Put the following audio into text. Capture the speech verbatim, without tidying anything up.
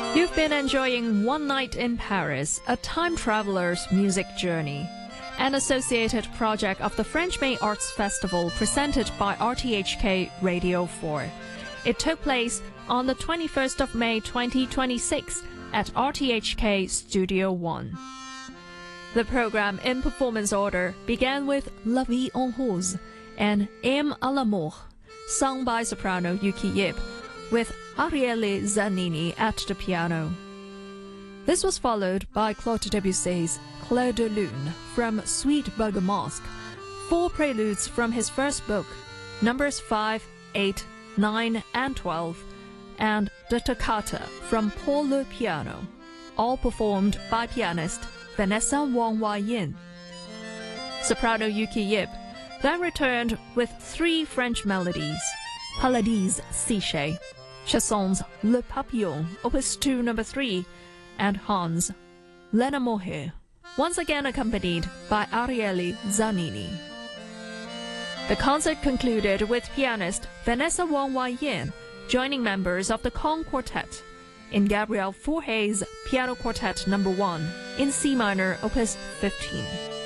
You've been enjoying One Night in Paris, a time traveler's music journey, an associated project of the French May Arts Festival presented by R T H K Radio four. It took place on the twenty-first of May twenty twenty-six at R T H K Studio one. The program in performance order began with La Vie en Rose and Aime à l'amour, sung by soprano Yuki Yip, with Arielle Zanini at the piano. This was followed by Claude Debussy's Clair de Lune from Sweet Bergamasque, four preludes from his first book, numbers five, eight, nine, and twelve, and the Toccata from Paul Le Piano, all performed by pianist Vanessa Wong Wai Yin. Soprano Yuki Yip then returned with three French melodies: Paladis Siche, Chasson's Le Papillon, Opus two number three, and Hans, L'Enamouré, once again accompanied by Arielle Zanini. The concert concluded with pianist Vanessa Wong Wai Yin joining members of the Kong Quartet in Gabriel Fauré's Piano Quartet number one in C minor, Opus fifteen.